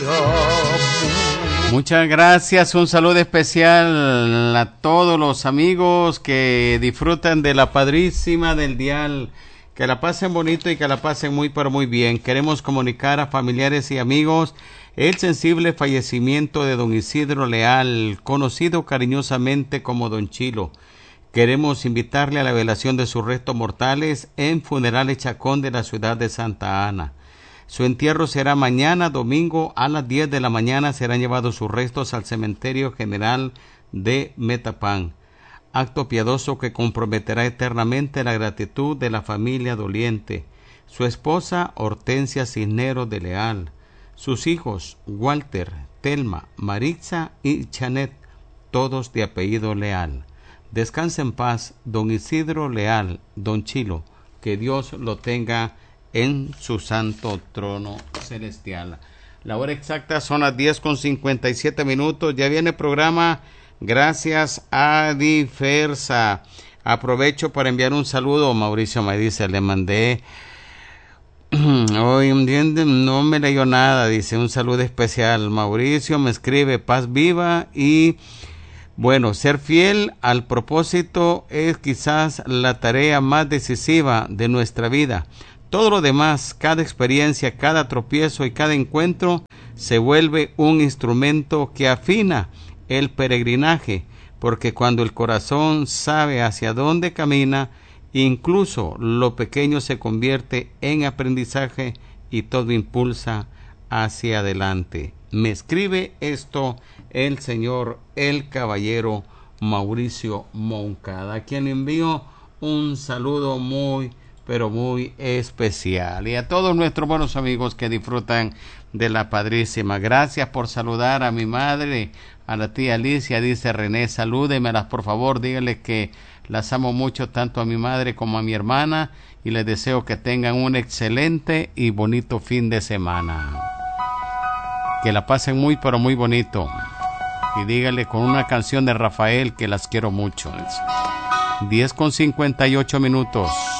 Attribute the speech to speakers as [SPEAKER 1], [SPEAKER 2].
[SPEAKER 1] Muchas gracias, un saludo especial a todos los amigos que disfrutan de la Padrísima del Dial. Que la pasen bonito y que la pasen muy pero muy bien. Queremos comunicar a familiares y amigos el sensible fallecimiento de don Isidro Leal, conocido cariñosamente como don Chilo. Queremos invitarle a la velación de sus restos mortales en Funerales Chacón de la ciudad de Santa Ana. Su entierro será mañana domingo a las 10 de la mañana. Serán llevados sus restos al cementerio general de Metapán. Acto piadoso que comprometerá eternamente la gratitud de la familia doliente. Su esposa Hortensia Cisneros de Leal. Sus hijos Walter, Telma, Maritza y Chanet, todos de apellido Leal. Descanse en paz don Isidro Leal, don Chilo. Que Dios lo tenga en su santo trono celestial. La hora exacta son las 10:57. Ya viene el programa Gracias a Diversa. Aprovecho para enviar un saludo. Mauricio me dice, le mandé hoy no me leyó nada, dice, un saludo especial. Mauricio me escribe paz viva y bueno, ser fiel al propósito es quizás la tarea más decisiva de nuestra vida. Todo lo demás, cada experiencia, cada tropiezo y cada encuentro se vuelve un instrumento que afina el peregrinaje, porque cuando el corazón sabe hacia dónde camina, incluso lo pequeño se convierte en aprendizaje y todo impulsa hacia adelante. Me escribe esto el señor, el caballero Mauricio Moncada, a quien envío un saludo muy pero muy especial, y a todos nuestros buenos amigos que disfrutan de la Padrísima. Gracias por saludar a mi madre, a la tía Alicia, dice René, salúdemelas por favor, dígale que las amo mucho tanto a mi madre como a mi hermana y les deseo que tengan un excelente y bonito fin de semana. Que la pasen muy pero muy bonito y dígale con una canción de Rafael que las quiero mucho. 10:58